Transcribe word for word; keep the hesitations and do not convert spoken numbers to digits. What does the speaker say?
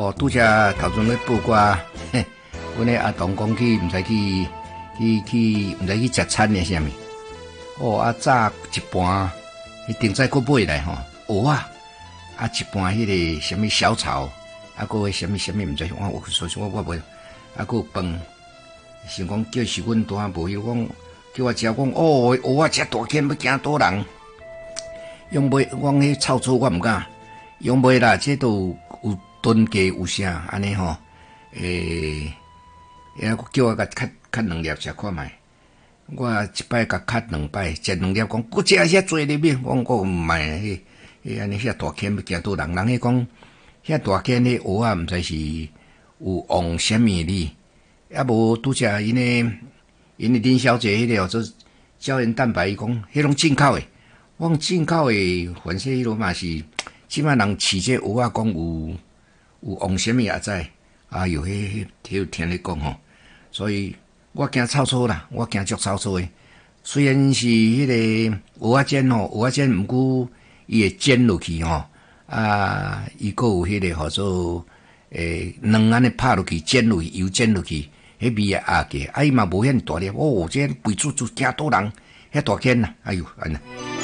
哦，拄则头前咧报歌，嘿，阮咧阿东讲去，毋知去去去，毋知去食餐诶啥物。哦，啊早一盘，迄顶仔佫买来吼，蚵仔，啊一盘迄个啥物小炒，啊佫个啥物啥物毋知，我我说说我我袂，啊佫有饭，想讲叫是阮单无迄讲，叫我食讲，哦，蚵仔遮大间要惊倒人，用买我迄臭臭我毋敢，用买啦，这都有。炖鸡有啥安尼吼？诶，也叫我甲咳咳两粒食看卖。我一摆甲咳两摆，食两粒讲，佫食遐济入去，我讲毋卖迄迄安尼遐大间要惊倒人，人迄讲遐大间迄蚵仔毋知是有用啥物哩？啊无拄则因诶因诶林小姐迄个做胶原蛋白，伊讲迄拢进口诶，我讲进口诶，反正迄落嘛是，即摆人饲这蚵仔讲有。有用啥物也知，哎哟，迄迄听你讲吼，所以我惊臭臭啦，我惊足臭臭诶。虽然是迄个蚵仔煎吼，蚵仔煎毋过伊会煎落去吼，啊，伊佫有迄个号做诶卵安尼拍落去，煎落去，油煎落去，迄味会压过，啊伊嘛无遐大粒，哦，这肥猪猪惊倒人，遐大间呐，哎哟，安尼。